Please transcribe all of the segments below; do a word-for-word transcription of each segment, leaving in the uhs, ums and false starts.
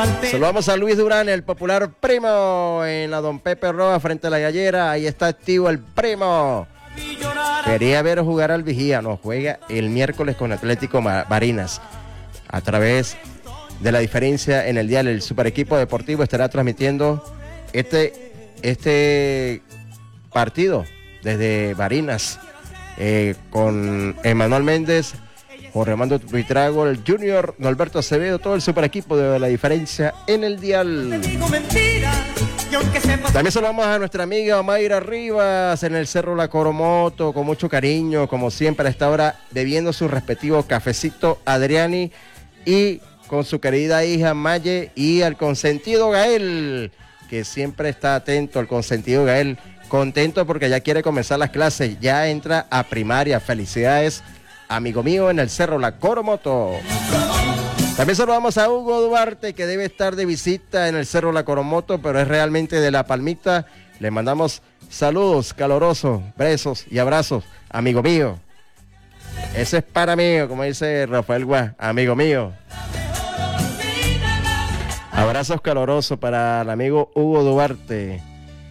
falté. Saludamos a Luis Durán, el popular primo, en la Don Pepe Roa frente a la Gallera. Ahí está activo el primo. Quería ver jugar al Vigía. No, juega el miércoles con Atlético Barinas. A través de la diferencia en el dial, el super equipo deportivo estará transmitiendo este, este partido desde Barinas eh, con Emanuel Méndez, Jorge Armando Buitrago, el Junior, Norberto Acevedo, todo el super equipo de la diferencia en el dial. También saludamos a nuestra amiga Mayra Rivas en el Cerro La Coromoto, con mucho cariño, como siempre a esta hora, bebiendo su respectivo cafecito Adriani y con su querida hija Maye y al consentido Gael, que siempre está atento al consentido Gael, contento porque ya quiere comenzar las clases, ya entra a primaria. Felicidades, amigo mío, en el Cerro La Coromoto. También saludamos a Hugo Duarte, que debe estar de visita en el Cerro La Coromoto, pero es realmente de La Palmita. Le mandamos saludos calorosos, besos y abrazos, amigo mío. Ese es para mí, como dice Rafael Guá, amigo mío. Abrazos calorosos para el amigo Hugo Duarte.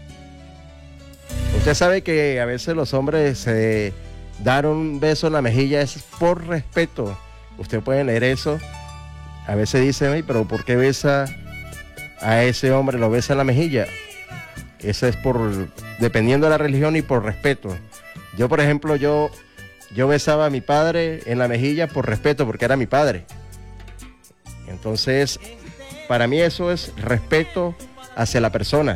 Usted sabe que a veces los hombres se dan un beso en la mejilla, es por respeto. Usted puede leer eso. A veces dicen, ay, pero ¿por qué besa a ese hombre? Lo besa en la mejilla. Eso es por, dependiendo de la religión y por respeto. Yo, por ejemplo, yo, yo besaba a mi padre en la mejilla por respeto, porque era mi padre. Entonces, para mí eso es respeto hacia la persona,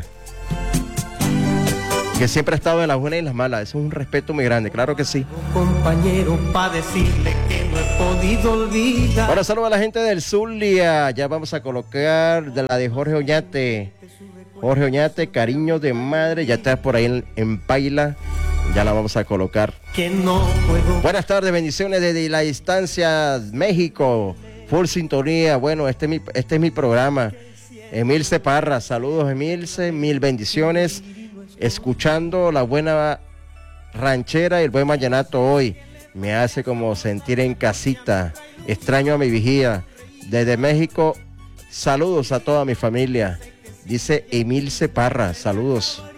que siempre ha estado en las buenas y las malas. Eso es un respeto muy grande, claro que sí. Compañero, para decirle que no he podido olvidar. Bueno, saludos a la gente del Zulia. Ya vamos a colocar de la de Jorge Oñate. Jorge Oñate, cariño de madre. Ya está por ahí en, en Paila. Ya la vamos a colocar. Que no puedo. Buenas tardes, bendiciones desde la distancia, México. Full sintonía. Bueno, este es mi, este es mi programa. Emilce Parra, saludos Emilce, mil bendiciones. Escuchando la buena ranchera y el buen vallenato hoy. Me hace como sentir en casita. Extraño a mi vigía. Desde México, saludos a toda mi familia. Dice Emilce Parra, saludos.